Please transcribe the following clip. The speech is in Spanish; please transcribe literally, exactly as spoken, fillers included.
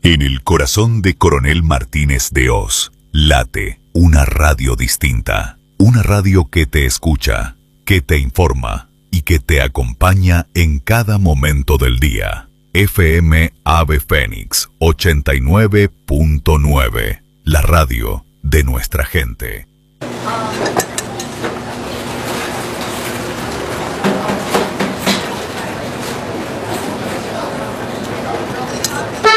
En el corazón de Coronel Martínez de Hoz, late una radio distinta. Una radio que te escucha, que te informa y que te acompaña en cada momento del día. F M Ave Fénix ochenta y nueve punto nueve, la radio de nuestra gente.